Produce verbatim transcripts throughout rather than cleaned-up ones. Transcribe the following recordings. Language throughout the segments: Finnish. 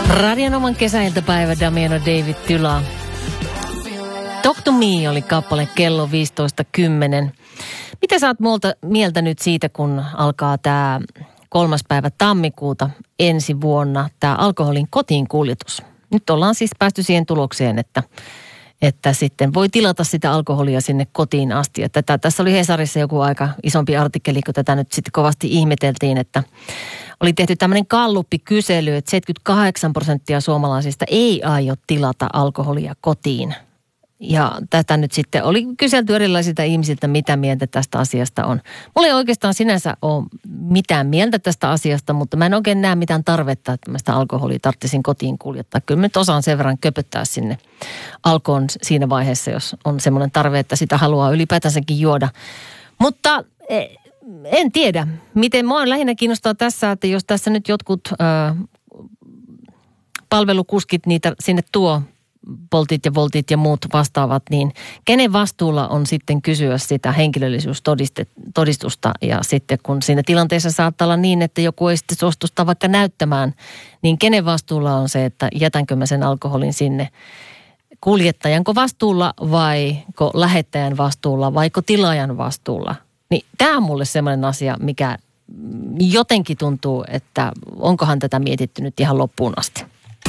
Radionovan kesäiltapäivä, Damiano David Tyla. Talk to Me oli kappale kello viisitoista kymmenen. Mitä sä oot multa mieltä nyt siitä, kun alkaa tämä kolmas päivä tammikuuta ensi vuonna, tämä alkoholin kotiin kuljetus? Nyt ollaan siis päästy siihen tulokseen, että, että sitten voi tilata sitä alkoholia sinne kotiin asti. Ja tätä, tässä oli Hesarissa joku aika isompi artikkeli, kun tätä nyt sitten kovasti ihmeteltiin, että oli tehty tämmöinen gallup-kysely, että seitsemänkymmentäkahdeksan prosenttia suomalaisista ei aio tilata alkoholia kotiin. Ja tätä nyt sitten oli kyselty erilaisilta ihmisiltä, mitä mieltä tästä asiasta on. Mulla ei oikeastaan sinänsä ole mitään mieltä tästä asiasta, mutta mä en oikein näe mitään tarvetta, että mä sitä alkoholia tarvitsin kotiin kuljettaa. Kyllä mä nyt osaan sen verran köpöttää sinne alkoon siinä vaiheessa, jos on semmoinen tarve, että sitä haluaa ylipäätänsäkin juoda. Mutta en tiedä, miten mua lähinnä kiinnostaa tässä, että jos tässä nyt jotkut ö, palvelukuskit niitä sinne tuo, Boltit ja Voltit ja muut vastaavat, niin kenen vastuulla on sitten kysyä sitä henkilöllisyystodistusta ja sitten kun siinä tilanteessa saattaa olla niin, että joku ei sitten suostusta vaikka näyttämään, niin kenen vastuulla on se, että jätänkö mä sen alkoholin sinne kuljettajanko vastuulla vaiko lähettäjän vastuulla vaiko tilaajan vastuulla. Niin tämä on mulle semmoinen asia, mikä jotenkin tuntuu, että onkohan tätä mietitty nyt ihan loppuun asti.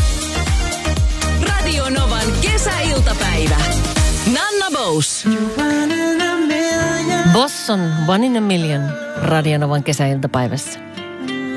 Radio Novan kesäiltapäivä. Nanna Bous. Boss on One in a Million Radio Novan kesäiltapäivässä.